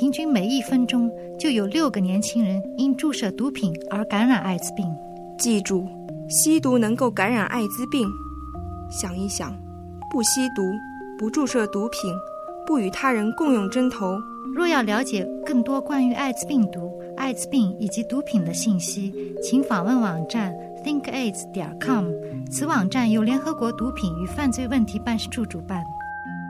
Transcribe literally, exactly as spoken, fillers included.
平均每一分钟就有六个年轻人因注射毒品而感染艾滋病。 记住，吸毒能够感染艾滋病。想一想，不吸毒，不注射毒品，不与他人共用针头。 若要了解更多关于艾滋病毒、艾滋病以及毒品的信息，请访问网站 think aids 点 com。 此网站由联合国毒品与犯罪问题办事处主办。